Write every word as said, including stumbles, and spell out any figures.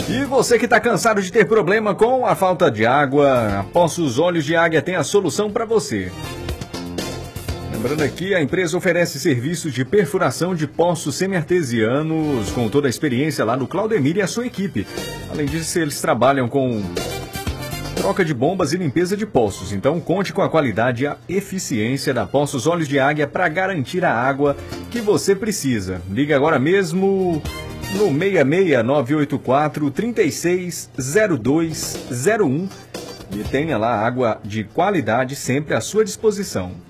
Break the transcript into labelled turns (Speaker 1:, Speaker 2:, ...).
Speaker 1: E você que está cansado de ter problema com a falta de água, a Poços Olhos de Águia tem a solução para você. Lembrando aqui, a empresa oferece serviços de perfuração de poços semi-artesianos, com toda a experiência lá no Claudemir e a sua equipe. Além disso, eles trabalham com troca de bombas e limpeza de poços. Então, conte com a qualidade e a eficiência da Poços Olhos de Águia para garantir a água que você precisa. Ligue agora mesmo no seis seis nove oito quatro, três seis zero dois zero um e tenha lá água de qualidade sempre à sua disposição.